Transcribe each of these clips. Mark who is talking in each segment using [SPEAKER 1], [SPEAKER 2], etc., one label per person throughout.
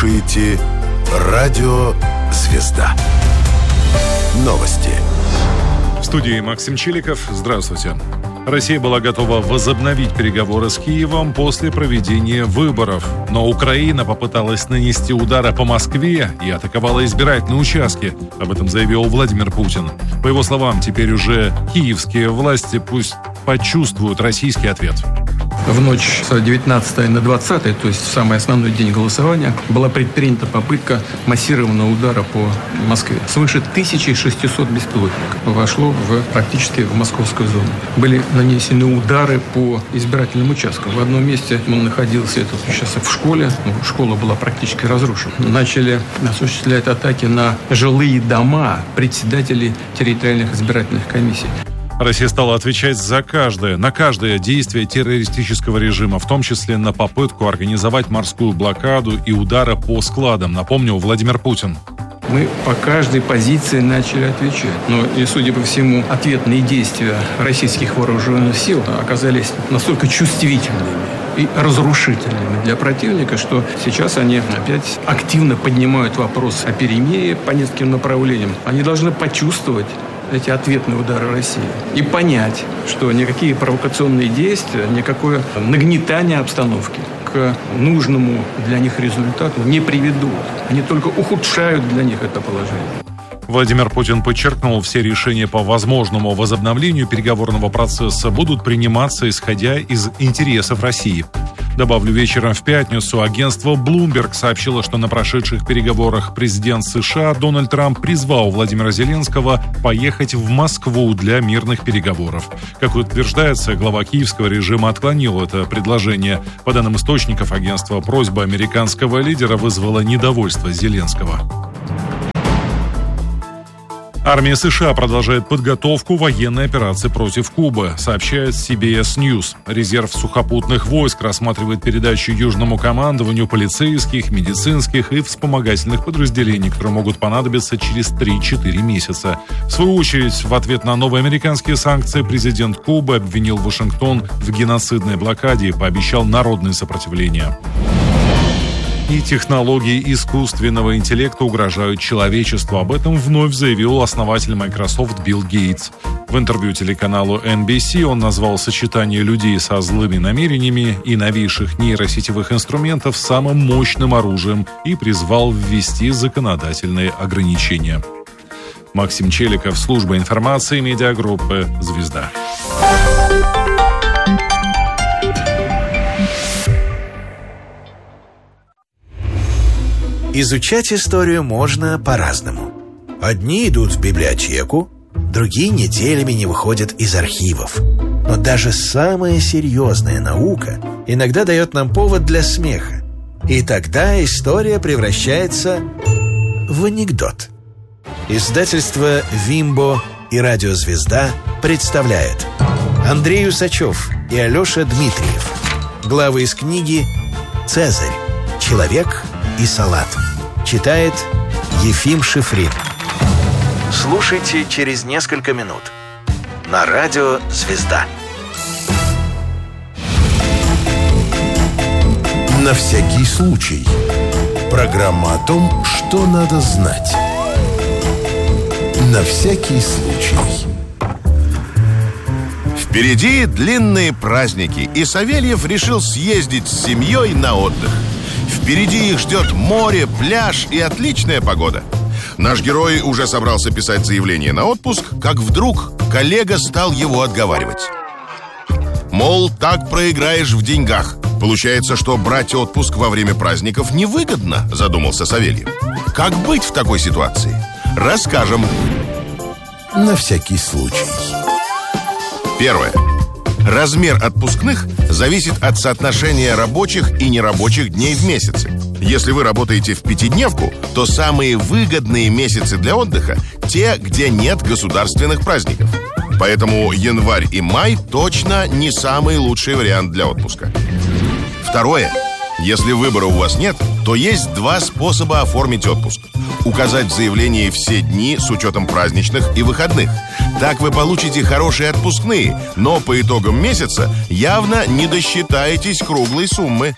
[SPEAKER 1] слушаете «Радио Звезда». Новости.
[SPEAKER 2] В студии Максим Чиликов. Здравствуйте. Россия была готова возобновить переговоры с Киевом после проведения выборов. Но Украина попыталась нанести удары по Москве и атаковала избирательные участки. Об этом заявил Владимир Путин. По его словам, теперь уже киевские власти пусть почувствуют российский ответ.
[SPEAKER 3] В ночь с 19 на 20, то есть в самый основной день голосования, была предпринята попытка массированного удара по Москве. Свыше 1600 беспилотников вошло практически в московскую зону. Были нанесены удары по избирательным участкам. В одном месте он находился, это сейчас в школе, школа была практически разрушена. Начали осуществлять атаки на жилые дома председателей территориальных избирательных комиссий.
[SPEAKER 2] Россия стала отвечать на каждое действие террористического режима, в том числе на попытку организовать морскую блокаду и удары по складам, напомнил Владимир Путин.
[SPEAKER 3] Мы по каждой позиции начали отвечать. Но и, судя по всему, ответные действия российских вооруженных сил оказались настолько чувствительными и разрушительными для противника, что сейчас они опять активно поднимают вопрос о перемирии по нескольким направлениям. Они должны почувствовать эти ответные удары России и понять, что никакие провокационные действия, никакое нагнетание обстановки к нужному для них результату не приведут. Они только ухудшают для них это положение.
[SPEAKER 2] Владимир Путин подчеркнул, все решения по возможному возобновлению переговорного процесса будут приниматься, исходя из интересов России. Добавлю, вечером в пятницу агентство Bloomberg сообщило, что на прошедших переговорах президент США Дональд Трамп призвал Владимира Зеленского поехать в Москву для мирных переговоров. Как утверждается, глава киевского режима отклонил это предложение. По данным источников агентства, просьба американского лидера вызвала недовольство Зеленского. Армия США продолжает подготовку военной операции против Кубы, сообщает CBS News. Резерв сухопутных войск рассматривает передачу Южному командованию полицейских, медицинских и вспомогательных подразделений, которые могут понадобиться через 3-4 месяца. В свою очередь, в ответ на новые американские санкции президент Кубы обвинил Вашингтон в геноцидной блокаде и пообещал народное сопротивление. И технологии искусственного интеллекта угрожают человечеству. Об этом вновь заявил основатель Microsoft Билл Гейтс. В интервью телеканалу NBC он назвал сочетание людей со злыми намерениями и новейших нейросетевых инструментов самым мощным оружием и призвал ввести законодательные ограничения. Максим Челиков, служба информации медиагруппы «Звезда».
[SPEAKER 4] Изучать историю можно по-разному. Одни идут в библиотеку, другие неделями не выходят из архивов. Но даже самая серьезная наука иногда дает нам повод для смеха. И тогда история превращается в анекдот. Издательство «Вимбо» и «Радио Звезда» представляет Андрей Усачев и Алеша Дмитриев. Главы из книги «Цезарь. Человек и салат». Читает Ефим Шифрин. Слушайте через несколько минут на радио «Звезда».
[SPEAKER 1] На всякий случай. Программа о том, что надо знать. На всякий случай.
[SPEAKER 5] Впереди длинные праздники, и Савельев решил съездить с семьей на отдых. Впереди их ждет море, пляж и отличная погода. Наш герой уже собрался писать заявление на отпуск, как вдруг коллега стал его отговаривать. Мол, так проиграешь в деньгах. Получается, что брать отпуск во время праздников невыгодно, задумался Савельев. Как быть в такой ситуации? Расскажем.
[SPEAKER 1] На всякий случай.
[SPEAKER 5] Первое. Размер отпускных зависит от соотношения рабочих и нерабочих дней в месяце. Если вы работаете в пятидневку, то самые выгодные месяцы для отдыха – те, где нет государственных праздников. Поэтому январь и май точно не самый лучший вариант для отпуска. Второе. Если выбора у вас нет, то есть два способа оформить отпуск. Указать в заявлении все дни с учетом праздничных и выходных. Так вы получите хорошие отпускные, но по итогам месяца явно не досчитаетесь круглой суммы.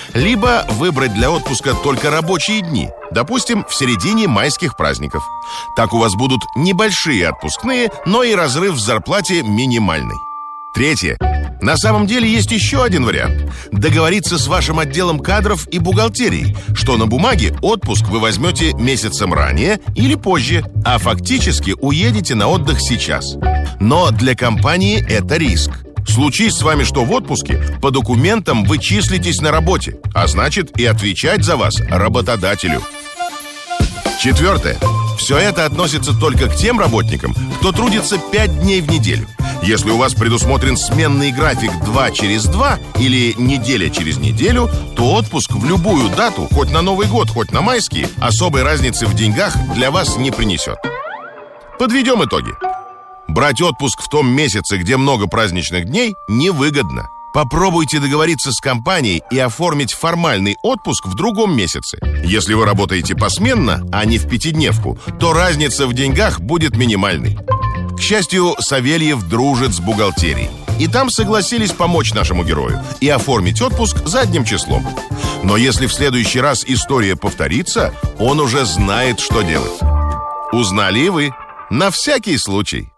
[SPEAKER 5] Либо выбрать для отпуска только рабочие дни, допустим, в середине майских праздников. Так у вас будут небольшие отпускные, но и разрыв в зарплате минимальный. Третье. На самом деле есть еще один вариант. Договориться с вашим отделом кадров и бухгалтерией, что на бумаге отпуск вы возьмете месяцем ранее или позже, а фактически уедете на отдых сейчас. Но для компании это риск. Случись с вами что в отпуске, по документам вы числитесь на работе, а значит и отвечать за вас работодателю. Четвертое. Все это относится только к тем работникам, кто трудится 5 дней в неделю. Если у вас предусмотрен сменный график 2 через 2 или неделя через неделю, то отпуск в любую дату, хоть на Новый год, хоть на майские, особой разницы в деньгах для вас не принесет. Подведем итоги. Брать отпуск в том месяце, где много праздничных дней, невыгодно. Попробуйте договориться с компанией и оформить формальный отпуск в другом месяце. Если вы работаете посменно, а не в пятидневку, то разница в деньгах будет минимальной. К счастью, Савельев дружит с бухгалтерией. И там согласились помочь нашему герою и оформить отпуск задним числом. Но если в следующий раз история повторится, он уже знает, что делать. Узнали и вы. На всякий случай.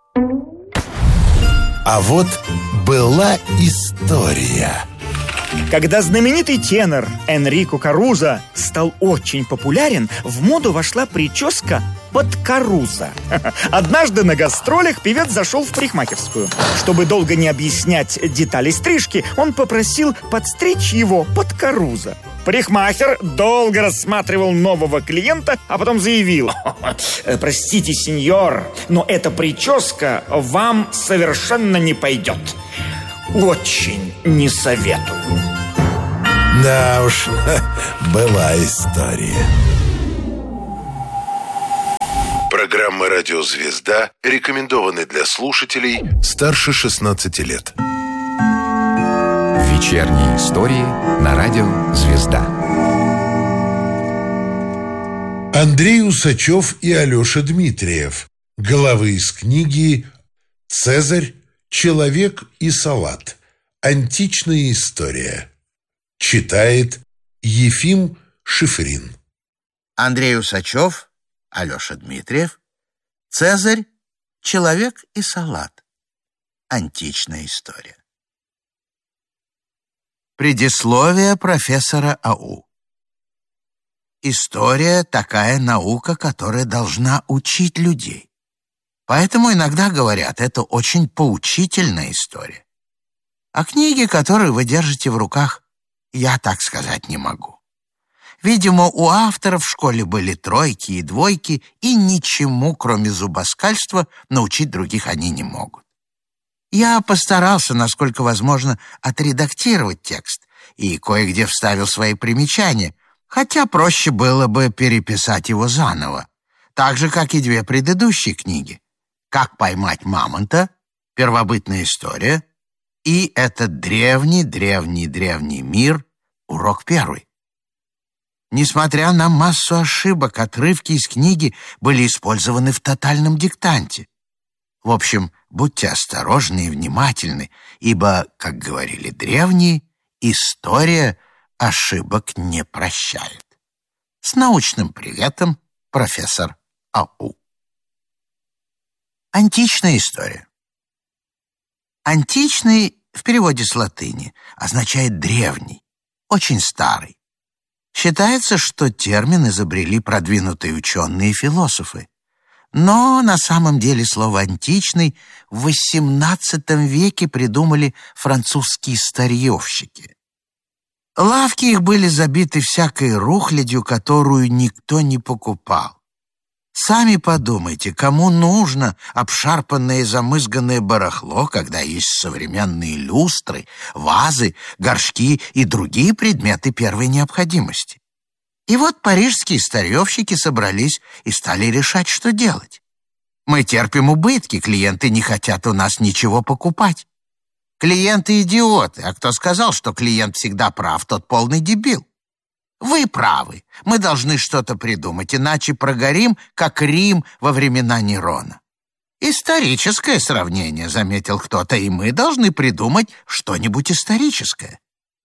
[SPEAKER 1] А вот была история.
[SPEAKER 6] Когда знаменитый тенор Энрико Карузо стал очень популярен, в моду вошла прическа под Карузо. Однажды на гастролях певец зашел в парикмахерскую. Чтобы долго не объяснять детали стрижки, он попросил подстричь его под Карузо. Парикмахер долго рассматривал нового клиента, а потом заявил: «Простите, сеньор, но эта прическа вам совершенно не пойдет. Очень не советую».
[SPEAKER 1] Да уж, была история. Программа «Радио Звезда» рекомендованы для слушателей старше 16 лет.
[SPEAKER 7] Вечерние истории на радио «Звезда».
[SPEAKER 1] Андрей Усачев и Алеша Дмитриев. Главы из книги «Цезарь, человек и салат. Античная история». Читает Ефим Шифрин.
[SPEAKER 4] Андрей Усачев, Алеша Дмитриев. «Цезарь, человек и салат. Античная история». Предисловие профессора А.У. История — такая наука, которая должна учить людей. Поэтому иногда говорят, это очень поучительная история. А книги, которые вы держите в руках, я так сказать не могу. Видимо, у авторов в школе были тройки и двойки, и ничему, кроме зубоскальства, научить других они не могут. Я постарался, насколько возможно, отредактировать текст и кое-где вставил свои примечания, хотя проще было бы переписать его заново, так же, как и 2 предыдущие книги: «Как поймать мамонта», «Первобытная история» и «Этот древний мир», урок 1. Несмотря на массу ошибок, отрывки из книги были использованы в тотальном диктанте. В общем, будьте осторожны и внимательны, ибо, как говорили древние, история ошибок не прощает. С научным приветом, профессор А.У. Античная история. Античный в переводе с латыни означает древний, очень старый. Считается, что термин изобрели продвинутые ученые и философы. Но на самом деле слово «античный» в XVIII веке придумали французские старьевщики. Лавки их были забиты всякой рухлядью, которую никто не покупал. Сами подумайте, кому нужно обшарпанное и замызганное барахло, когда есть современные люстры, вазы, горшки и другие предметы первой необходимости. И вот парижские старьевщики собрались и стали решать, что делать. Мы терпим убытки, клиенты не хотят у нас ничего покупать. Клиенты идиоты, а кто сказал, что клиент всегда прав, тот полный дебил. Вы правы, мы должны что-то придумать, иначе прогорим, как Рим во времена Нерона. Историческое сравнение, заметил кто-то, и мы должны придумать что-нибудь историческое.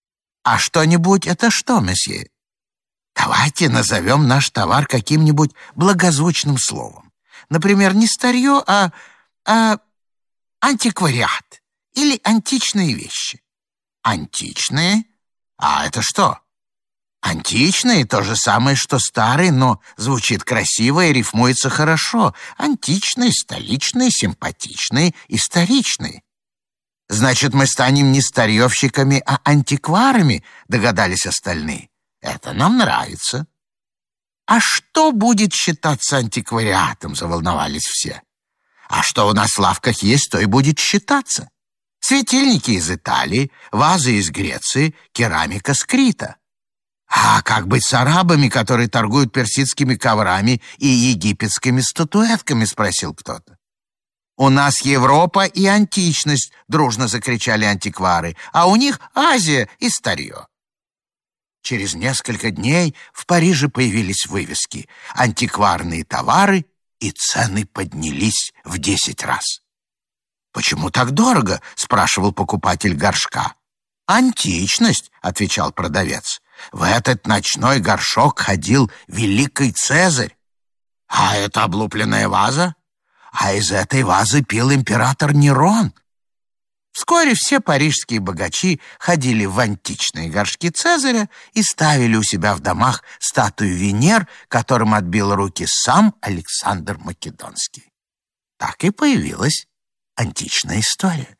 [SPEAKER 8] А что-нибудь — это что, месье? Давайте назовем наш товар каким-нибудь благозвучным словом. Например, не старье, а антиквариат или античные вещи. Античные? А это что? Античные — то же самое, что старый, но звучит красиво и рифмуется хорошо. Античные, столичные, симпатичные, историчные. Значит, мы станем не старьевщиками, а антикварами, догадались остальные. Это нам нравится. А что будет считаться антиквариатом, заволновались все. А что у нас в лавках есть, то и будет считаться. Светильники из Италии, вазы из Греции, керамика с Крита. А как быть с арабами, которые торгуют персидскими коврами и египетскими статуэтками, спросил кто-то. «У нас Европа и античность», — дружно закричали антиквары, «а у них Азия и старье». Через несколько дней в Париже появились вывески «Антикварные товары», и цены поднялись в 10 раз. «Почему так дорого?» — спрашивал покупатель горшка. «Античность», — отвечал продавец. «В этот ночной горшок ходил великий Цезарь. А это облупленная ваза? А из этой вазы пил император Нерон». Вскоре все парижские богачи ходили в античные горшки Цезаря и ставили у себя в домах статую Венер, которым отбил руки сам Александр Македонский. Так и появилась античная история.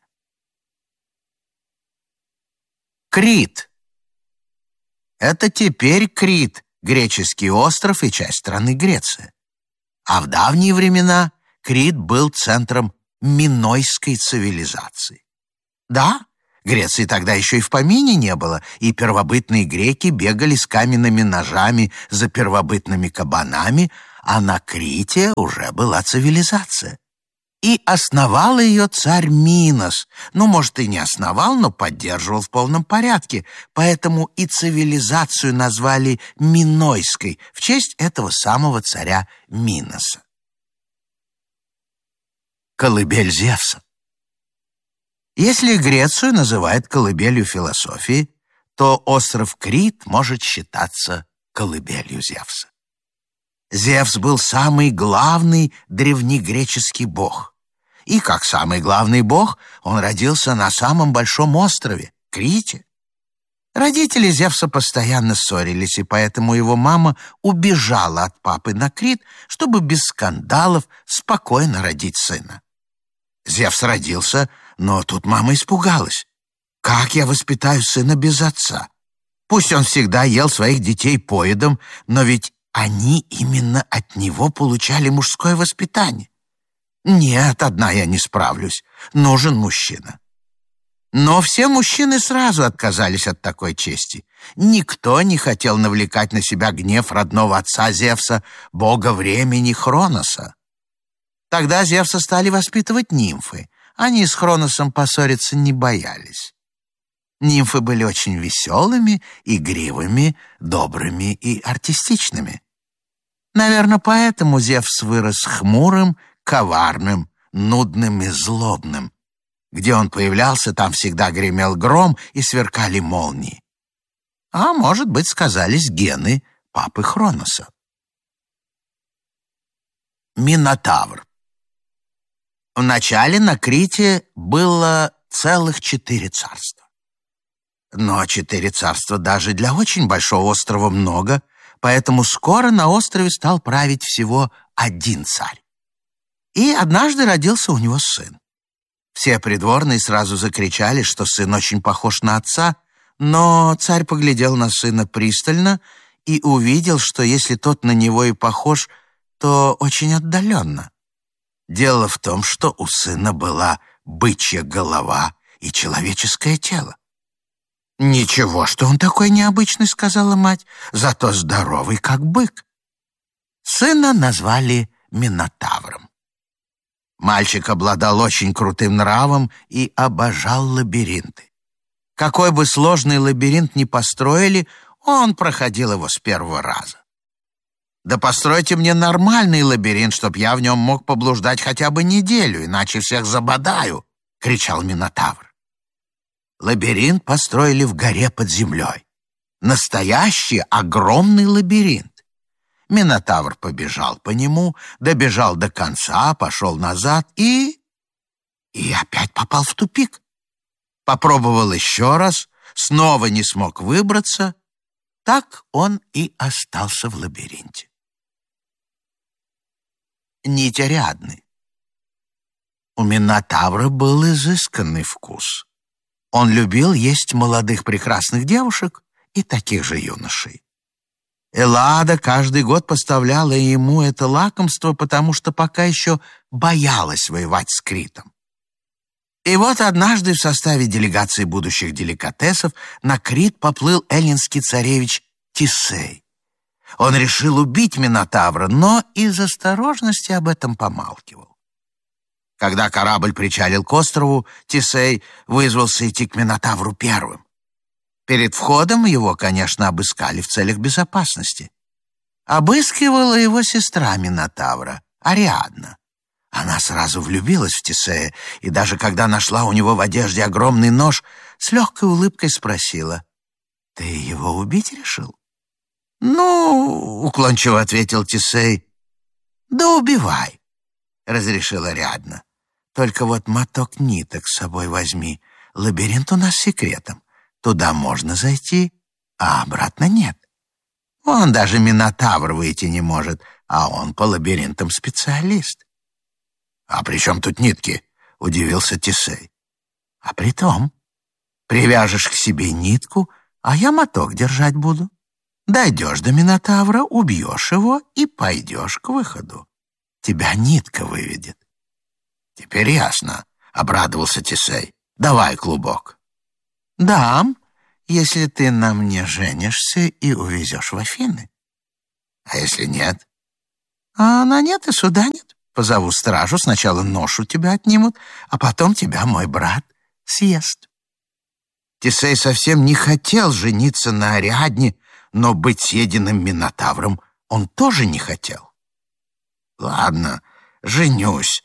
[SPEAKER 8] Крит. Это теперь Крит, греческий остров и часть страны Греция. А в давние времена Крит был центром минойской цивилизации. Да, Греции тогда еще и в помине не было, и первобытные греки бегали с каменными ножами за первобытными кабанами, а на Крите уже была цивилизация. И основал ее царь Минос. Ну, может, и не основал, но поддерживал в полном порядке, поэтому и цивилизацию назвали Минойской в честь этого самого царя Миноса. Колыбель Зевса. Если Грецию называют колыбелью философии, то остров Крит может считаться колыбелью Зевса. Зевс был самый главный древнегреческий бог. И как самый главный бог, он родился на самом большом острове — Крите. Родители Зевса постоянно ссорились, и поэтому его мама убежала от папы на Крит, чтобы без скандалов спокойно родить сына. Зевс родился, но тут мама испугалась. «Как я воспитаю сына без отца? Пусть он всегда ел своих детей поедом, но ведь они именно от него получали мужское воспитание. Нет, одна я не справлюсь. Нужен мужчина». Но все мужчины сразу отказались от такой чести. Никто не хотел навлекать на себя гнев родного отца Зевса, бога времени Хроноса. Тогда Зевса стали воспитывать нимфы. Они с Хроносом поссориться не боялись. Нимфы были очень веселыми, игривыми, добрыми и артистичными. Наверное, поэтому Зевс вырос хмурым, коварным, нудным и злобным. Где он появлялся, там всегда гремел гром и сверкали молнии. А может быть, сказались гены папы Хроноса. Минотавр. Вначале на Крите было целых 4 царства. Но 4 царства даже для очень большого острова много, поэтому скоро на острове стал править всего 1 царь. И однажды родился у него сын. Все придворные сразу закричали, что сын очень похож на отца, но царь поглядел на сына пристально и увидел, что если тот на него и похож, то очень отдаленно. Дело в том, что у сына была бычья голова и человеческое тело. «Ничего, что он такой необычный», — сказала мать, «зато здоровый, как бык». Сына назвали Минотавром. Мальчик обладал очень крутым нравом и обожал лабиринты. Какой бы сложный лабиринт ни построили, он проходил его с первого раза. «Да постройте мне нормальный лабиринт, чтоб я в нем мог поблуждать хотя бы неделю, иначе всех забодаю», — кричал Минотавр. Лабиринт построили в горе под землей. Настоящий огромный лабиринт. Минотавр побежал по нему, добежал до конца, пошел назад и опять попал в тупик. Попробовал еще раз, снова не смог выбраться. Так он и остался в лабиринте. Нить Ариадны. У Минотавра был изысканный вкус. Он любил есть молодых прекрасных девушек и таких же юношей. Эллада каждый год поставляла ему это лакомство, потому что пока еще боялась воевать с Критом. И вот однажды в составе делегации будущих деликатесов на Крит поплыл эллинский царевич Тисей. Он решил убить Минотавра, но из осторожности об этом помалкивал. Когда корабль причалил к острову, Тисей вызвался идти к Минотавру первым. Перед входом его, конечно, обыскали в целях безопасности. Обыскивала его сестра Минотавра, Ариадна. Она сразу влюбилась в Тисея, и даже когда нашла у него в одежде огромный нож, с легкой улыбкой спросила: «Ты его убить решил?» «Ну, — уклончиво ответил Тисей, — да убивай, — разрешила Ариадна. Только вот моток ниток с собой возьми. Лабиринт у нас с секретом. Туда можно зайти, а обратно нет. Он даже Минотавр выйти не может, а он по лабиринтам специалист». «А при чем тут нитки?» — удивился Тисей. «А при том, привяжешь к себе нитку, а я моток держать буду. Дойдешь до Минотавра, убьешь его и пойдешь к выходу. Тебя нитка выведет». «Теперь ясно», — обрадовался Тисей. «Давай клубок». «Дам, если ты на мне женишься и увезешь в Афины». «А если нет?» «А на нет и суда нет. Позову стражу, сначала нож у тебя отнимут, а потом тебя мой брат съест». Тисей совсем не хотел жениться на Ариадне, но быть съеденным Минотавром он тоже не хотел. «Ладно, женюсь»,